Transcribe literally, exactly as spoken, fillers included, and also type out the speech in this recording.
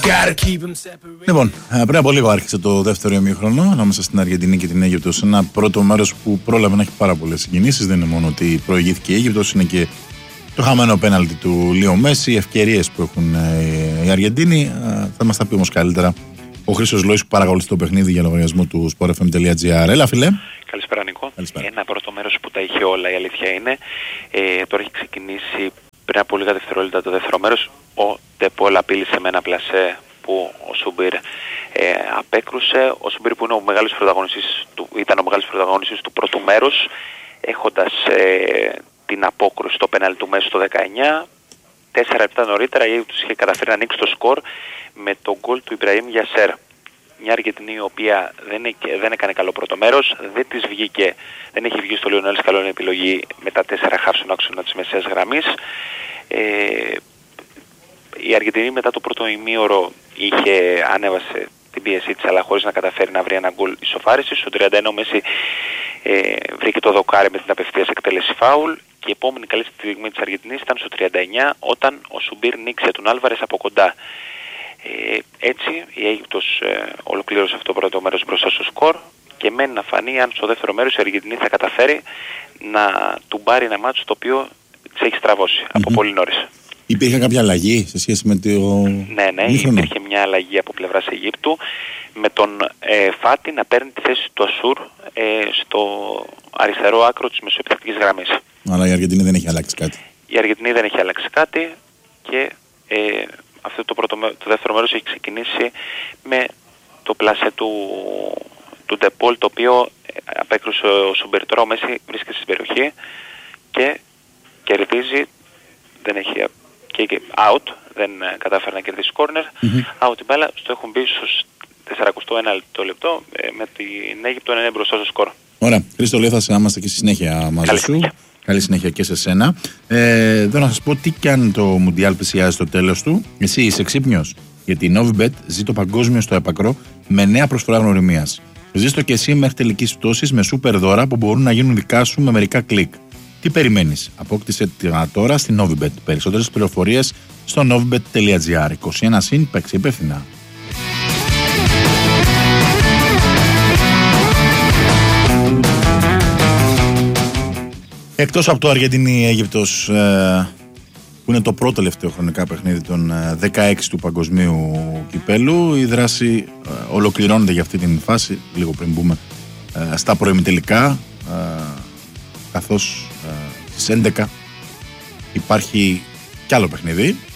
Λοιπόν, πριν από λίγο άρχισε το δεύτερο ημίχρονο ανάμεσα στην Αργεντινή και την Αίγυπτο. Σε ένα πρώτο μέρος που πρόλαβε να έχει πάρα πολλές συγκινήσεις. Δεν είναι μόνο ότι προηγήθηκε η Αίγυπτος, είναι και το χαμένο πέναλτι του Λίο Μέση, οι ευκαιρίες που έχουν οι Αργεντίνοι. Θα μας τα πει όμως καλύτερα ο Χρήστος Λόης που παρακολουθεί το παιχνίδι για λογαριασμό του σπορ εφ εμ τελεία τζι άρ. Έλα, φιλέ. Καλησπέρα, Νικό. Καλησπέρα. Ένα πρώτο μέρος που τα είχε όλα, η αλήθεια είναι. Ε, τώρα έχει ξεκινήσει πριν από λίγα δευτερόλεπτα το δεύτερο μέρος. Ο Ντεπόλ απείλησε με ένα πλασέ που ο Σουμπίρ ε, απέκρουσε. Ο Σουμπίρ που είναι ο μεγάλος πρωταγωνιστής του, ήταν ο μεγάλος πρωταγωνιστής του πρώτου μέρους, έχοντας ε, την απόκρουση στο πέναλτι του Μέση στο δεκαεννιά. Τέσσερα λεπτά νωρίτερα η Αίγυπτος είχε καταφέρει να ανοίξει το σκορ με τον γκολ του Ιμπραήμ Γιασέρ. Μια Αργεντινή η οποία δεν, δεν έκανε καλό πρώτο μέρος, δεν της βγήκε, δεν έχει βγει στο Λιονέλ Σκαλόνι επιλογή με τα τέσσερα χαφ στον άξονα της μεσαίας γραμμής. Ε, η Αργεντινή μετά το πρώτο ημίωρο είχε ανέβασε την πίεσή της, αλλά χωρίς να καταφέρει να βρει ένα γκολ ισοφάρισης. Στο τριάντα ένα ο Μέση ε, βρήκε το δοκάρι με την απευθείας εκτέλεση φάουλ και η επόμενη καλή στιγμή της Αργεντινής ήταν στο τριάντα εννιά όταν ο Σουμπίρ νίξε τον Άλβαρες από κοντά. Ε, έτσι η Αίγυπτος ε, ολοκλήρωσε αυτό το πρώτο μέρος μπροστά στο σκορ και μένει να φανεί αν στο δεύτερο μέρος η Αργεντινή θα καταφέρει να του πάρει ένα μάτσο το οποίο της έχει στραβώσει mm-hmm. από πολύ νωρίς. Υπήρχε κάποια αλλαγή σε σχέση με το... Ναι, ναι, μήχρονο. Υπήρχε μια αλλαγή από πλευράς Αιγύπτου με τον ε, Φάτι να παίρνει τη θέση του Ασούρ ε, στο αριστερό άκρο της μεσοεπιθετικής γραμμής. Αλλά η Αργεντινή δεν έχει αλλάξει κάτι. Η Αργεντινή δεν έχει αλλάξει κάτι και ε, αυτό το, πρώτο, το δεύτερο μέρος έχει ξεκινήσει με το πλασέ του, του Ντεπόλ, το οποίο απέκρουσε ο Σουμπίρ. Τώρα ο Μέση βρίσκεται στην περιοχή και κερδίζει, δεν έχει και out, δεν κατάφερε να κερδίσει corner, mm-hmm. out η μπάλα, στο έχουν μπει στους σαράντα ένα λεπτό με την Αίγυπτο να είναι μπροστά στο σκορ. Ωραία, Χρήστο, λέει θα είμαστε και στη συνέχεια μαζί Καλή σου. συνέχεια. Καλή συνέχεια και σε σένα. Ε, θέλω να σας πω τι κάνει το Μουντιάλ πλησιάζει στο τέλος του. Εσύ είσαι ξύπνιος, γιατί η Novibet ζει το παγκόσμιο στο έπακρο με νέα προσφορά γνωριμίας. Ζήστο και εσύ μέχρι τελικής πτώσης με σούπερ δώρα που μπορούν να γίνουν δικά σου με μερικά κλικ. Τι περιμένεις? Απόκτησε τώρα στη Novibet. Περισσότερες πληροφορίες στο novibet τελεία τζι άρ. είκοσι ένα συν, παίξε υπεύθυνα. Εκτός από το Αργεντινή-Αίγυπτος, ε, που είναι το πρώτο τελευταίο χρονικά παιχνίδι των ε, δεκαέξι του παγκοσμίου κυπέλου, η δράση ε, ολοκληρώνεται για αυτή την φάση, λίγο πριν μπούμε ε, στα προημιτελικά, ε, καθώς ε, στις έντεκα υπάρχει κι άλλο παιχνίδι,